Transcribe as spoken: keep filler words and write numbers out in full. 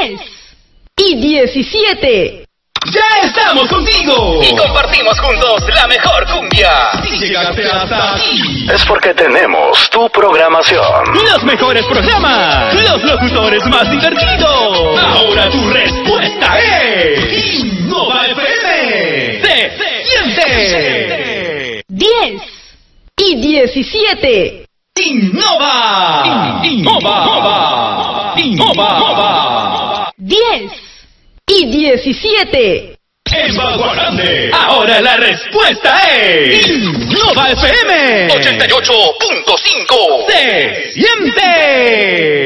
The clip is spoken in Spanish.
diez y diecisiete. ¡Ya estamos contigo! Y compartimos juntos la mejor cumbia. Si llegaste hasta aquí, es porque tenemos tu programación. los mejores programas, los locutores más divertidos. Ahora tu respuesta es Innova F M. ¡Se siente! diez y diecisiete. ¡Innova! ¡Innova! ¡Innova! diez y diecisiete. En Bagua Grande, ahora la respuesta es Innova F M ochenta y ocho punto cinco. ¡Se siente!